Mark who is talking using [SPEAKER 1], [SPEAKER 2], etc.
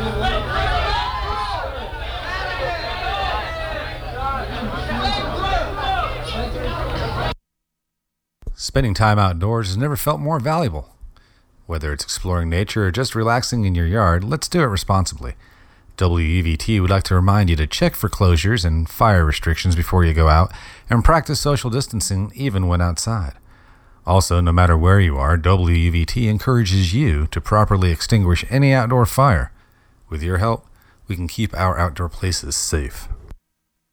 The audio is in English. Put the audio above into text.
[SPEAKER 1] Spending time outdoors has never felt more valuable. Whether it's exploring nature or just relaxing in your yard, let's do it responsibly. WEVT would like to remind you to check for closures and fire restrictions before you go out and practice social distancing even when outside. Also, no matter where you are, WEVT encourages you to properly extinguish any outdoor fire. With your help, we can keep our outdoor places safe.